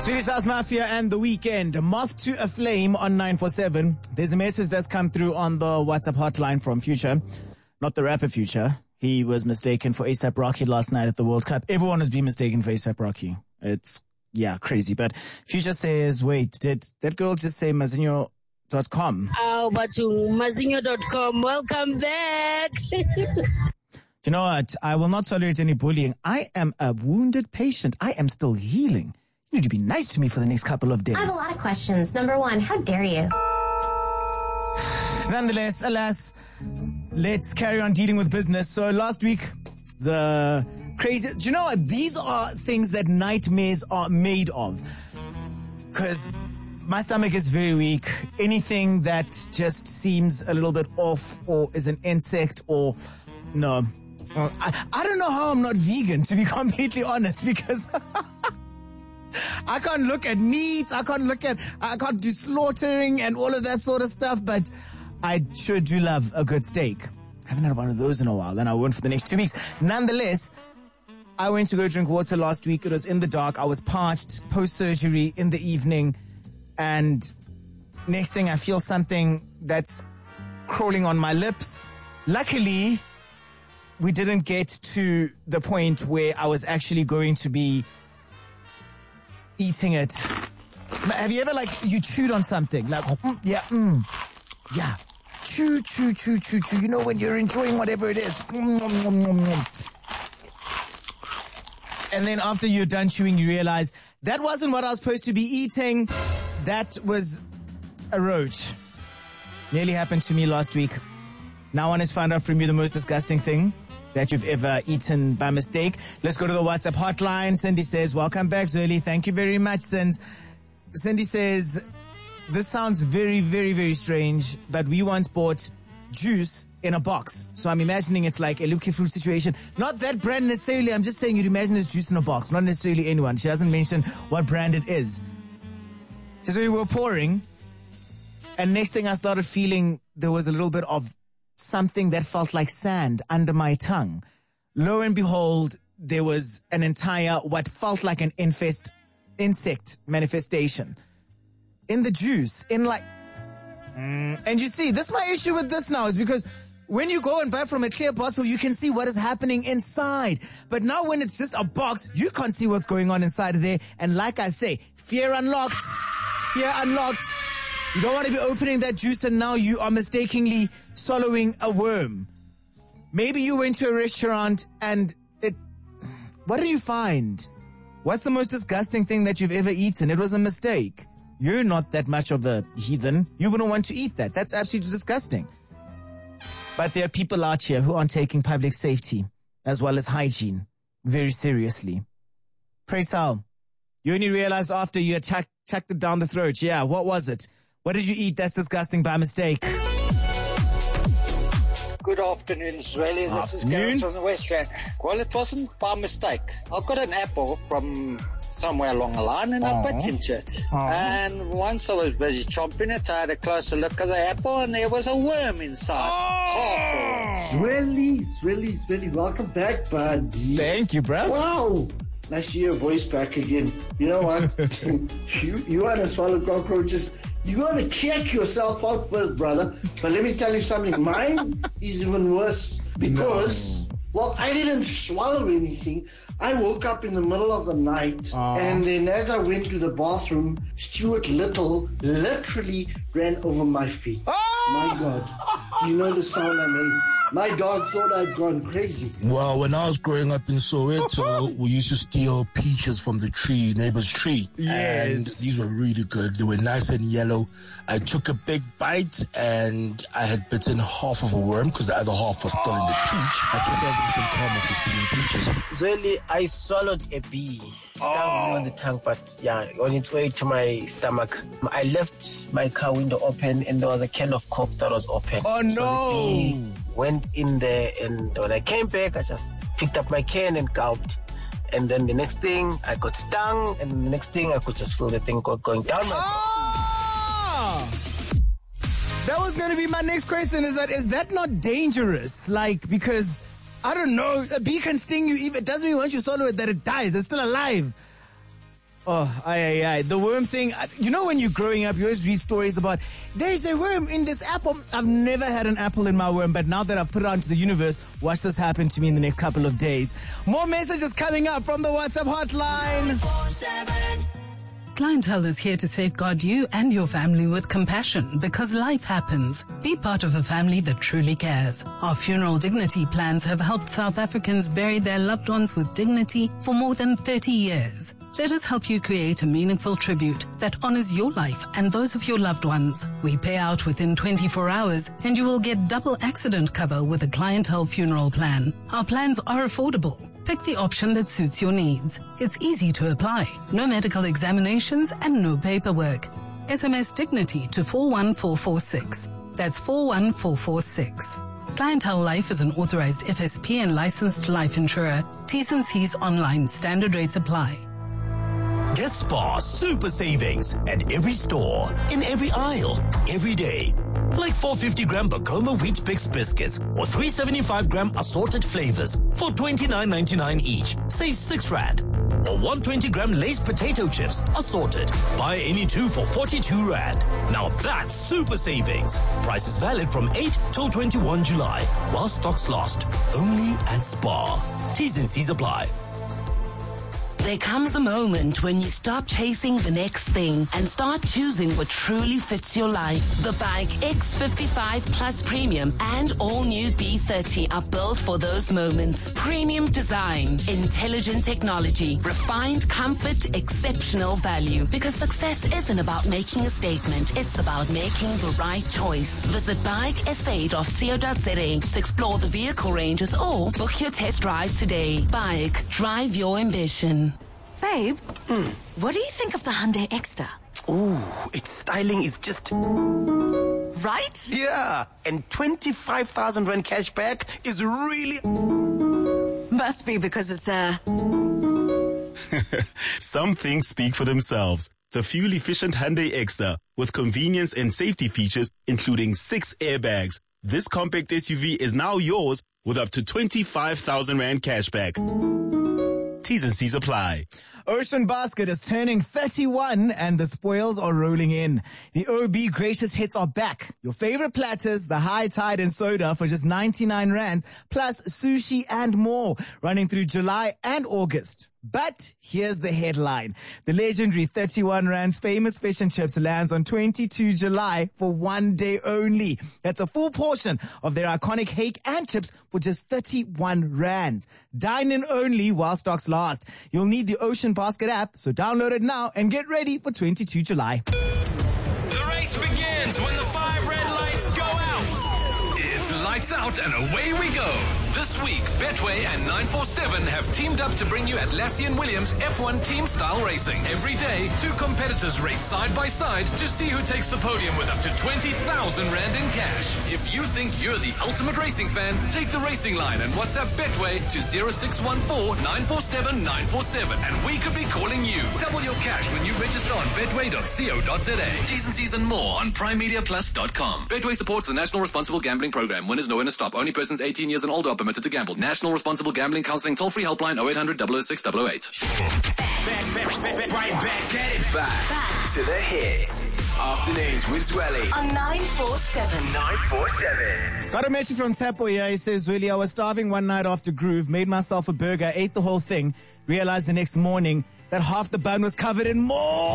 Swedish House Mafia and The Weeknd, Moth to a Flame on 947. There's a message that's come through on the WhatsApp hotline from Future, not the rapper Future. He was mistaken for A$AP Rocky last night at the World Cup. Everyone has been mistaken for A$AP Rocky. It's, crazy. But Future says, wait, did that girl just say Mazinho.com? Oh, but to Mazinho.com, welcome back. You know what? I will not tolerate any bullying. I am a wounded patient. I am still healing. You need to be nice to me for the next couple of days. I have a lot of questions. Number one, how dare you? Nonetheless, alas, let's carry on dealing with business. So last week, the crazy... Do you know what? These are things that nightmares are made of. Because my stomach is very weak. Anything that just seems a little bit off or is an insect or... No. I don't know how I'm not vegan, to be completely honest, because... I can't look at meat, I can't do slaughtering and all of that sort of stuff, but I sure do love a good steak. I haven't had one of those in a while, and I won't for the next 2 weeks. Nonetheless, I went to go drink water last week. It was in the dark. I was parched, post-surgery in the evening, and next thing I feel something that's crawling on my lips. Luckily, we didn't get to the point where I was actually going to be eating it. Have you ever, you chewed on something? Yeah. Chew. You know, when you're enjoying whatever it is. And then after you're done chewing, you realize that wasn't what I was supposed to be eating. That was a roach. Nearly happened to me last week. Now I want to find out from you the most disgusting thing that you've ever eaten by mistake. Let's go to the WhatsApp hotline. Cindy says, welcome back, Zweli. Thank you very much, Cindy. Cindy says, this sounds very, very, very strange, but we once bought juice in a box. So I'm imagining it's like a Lucky Fruit situation. Not that brand necessarily. I'm just saying you'd imagine it's juice in a box. Not necessarily anyone. She doesn't mention what brand it is. So we were pouring, and next thing I started feeling there was a little bit of something that felt like sand under my tongue. Lo and behold, there was an entire, what felt like an insect manifestation in the juice, and you see, this is my issue with this now, is because when you go and buy from a clear bottle, you can see what is happening inside. But now when it's just a box, you can't see what's going on inside of there. And like I say, fear unlocked. You don't want to be opening that juice and now you are mistakenly swallowing a worm. Maybe you went to a restaurant and what do you find? What's the most disgusting thing that you've ever eaten? It was a mistake. You're not that much of a heathen. You wouldn't want to eat that. That's absolutely disgusting. But there are people out here who aren't taking public safety as well as hygiene very seriously. Praise Hal. You only realized after you had chucked it down the throat. Yeah, what was it? What did you eat that's disgusting by mistake? Good afternoon, Zweli. This is Gareth from the West Rand. Well, it wasn't by mistake. I got an apple from somewhere along the line and I bit into it. And once I was busy chomping it, I had a closer look at the apple and there was a worm inside. Zweli, welcome back, buddy. Thank you, bro. Wow. Nice to hear your voice back again. You know what? you want to swallow cockroaches? You got to check yourself out first, brother. But let me tell you something. Mine is even worse because, well, I didn't swallow anything. I woke up in the middle of the night, and then as I went to the bathroom, Stuart Little literally ran over my feet. My God. Do you know the sound I made? My dog thought I'd gone crazy. Well, when I was growing up in Soweto, we used to steal peaches from the tree, neighbor's tree. Yes. And these were really good. They were nice and yellow. I took a big bite and I had bitten half of a worm because the other half was still in the peach. I guess there's instant karma for stealing peaches. Zweli, I swallowed a bee. Stung me on the tongue, but yeah, on its way to my stomach. I left my car window open and there was a can of Coke that was open. Oh no! So the bee went in there, and when I came back, I just picked up my can and gulped. And then the next thing, I got stung, and the next thing, I could just feel the thing going down my That was going to be my next question, is that not dangerous? Because, I don't know, a bee can sting you, if it doesn't mean once you swallow it that it dies, it's still alive. Oh, aye. The worm thing, you know when you're growing up, you always read stories about, there's a worm in this apple. I've never had an apple in my worm, but now that I've put it out into the universe, watch this happen to me in the next couple of days. More messages coming up from the WhatsApp hotline. Clientele is here to safeguard you and your family with compassion because life happens. Be part of a family that truly cares. Our funeral dignity plans have helped South Africans bury their loved ones with dignity for more than 30 years. Let us help you create a meaningful tribute that honors your life and those of your loved ones. We pay out within 24 hours and you will get double accident cover with a clientele funeral plan. Our plans are affordable. Pick the option that suits your needs. It's easy to apply. No medical examinations and no paperwork. SMS Dignity to 41446. That's 41446. Clientele Life is an authorized FSP and licensed life insurer. T's and C's online. Standard rates apply. Get Spar super savings at every store, in every aisle, every day. Like 450-gram Bacoma Wheat Bix biscuits or 375-gram assorted flavors for $29.99 each. Save 6 Rand. Or 120-gram Lay's potato chips assorted. Buy any 2 for 42 Rand. Now that's super savings. Price is valid from 8 till 21 July. While stocks last. Only at Spar. T's and C's apply. There comes a moment when you stop chasing the next thing and start choosing what truly fits your life. The Bike X55 Plus Premium and all new B30 are built for those moments. Premium design, intelligent technology, refined comfort, exceptional value. Because success isn't about making a statement, it's about making the right choice. Visit bikesa.co.za to explore the vehicle ranges or book your test drive today. Bike, drive your ambition. Babe, what do you think of the Hyundai Extra? Ooh, its styling is just... Right? Yeah, and 25,000 Rand cash back is really... Must be because it's a... Some things speak for themselves. The fuel-efficient Hyundai Extra with convenience and safety features including 6 airbags. This compact SUV is now yours with up to 25,000 Rand cash back. T's and C's apply. Ocean Basket is turning 31 and the spoils are rolling in. The OB greatest hits are back. Your favorite platters, the High Tide and soda for just 99 Rands, plus sushi and more, running through July and August. But here's the headline. The legendary 31 Rands famous fish and chips lands on 22 July for 1 day only. That's a full portion of their iconic hake and chips for just 31 Rands. Dine in only while stocks last. You'll need the Ocean Basket app, so download it now and get ready for 22 July. The race begins when the 5 red lights go out. It's lights out and away we go. This week, Betway and 947 have teamed up to bring you Atlassian Williams F1 team style racing. Every day, 2 competitors race side by side to see who takes the podium with up to 20,000 Rand in cash. If you think you're the ultimate racing fan, take the racing line and WhatsApp Betway to 0614-947-947 and we could be calling you. Double your cash when you register on betway.co.za. T's and C's and more on primemediaplus.com. Betway supports the National Responsible Gambling Program. Winners know when to stop. Only persons 18 years and older are permitted to gamble. National Responsible Gambling Counseling toll-free helpline 0800 006 008. Back to the hits. Afternoons with Zweli On 947. Got a message from Tepo here. He says, Zweli, I was starving one night after Groove, made myself a burger, ate the whole thing, realized the next morning that half the bun was covered in more.